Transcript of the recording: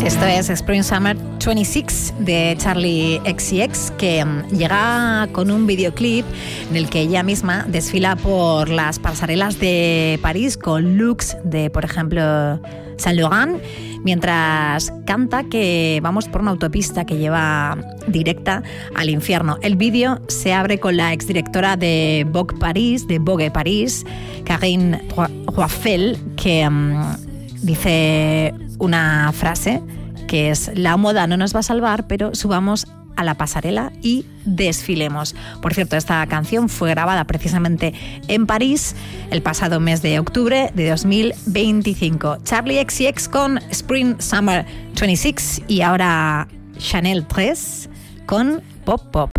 Esto es Spring Summer 26 de Charli XCX, que llega con un videoclip en el que ella misma desfila por las pasarelas de París con looks de, por ejemplo, Saint Laurent, mientras canta que vamos por una autopista que lleva directa al infierno. El vídeo se abre con la exdirectora de Vogue París, Karine Roifel, que dice una frase que es: la moda no nos va a salvar, pero subamos a la pasarela y desfilemos. Por cierto, esta canción fue grabada precisamente en París el pasado mes de octubre de 2025. Charli XCX con Spring Summer 26 y ahora Chanel 3 con Pop Pop.